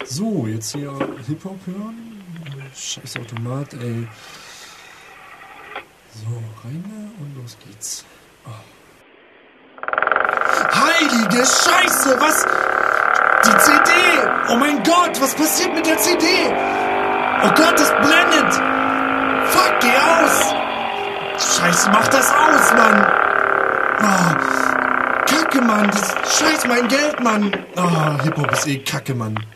So, jetzt hier Hip-Hop hören. Scheiß Automat, ey. So, rein da und los geht's. Oh. Heilige Scheiße, was? Die CD! Oh mein Gott, was passiert mit der CD? Oh Gott, das blendet! Fuck, geh aus! Scheiße, mach das aus, Mann! Oh, Kacke, Mann! Das Scheiß mein Geld, Mann! Oh, Hip-Hop ist eh Kacke, Mann.